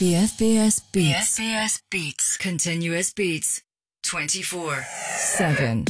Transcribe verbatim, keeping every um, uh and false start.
B F B S Beats. B F B S Beats. Continuous beats. twenty-four seven.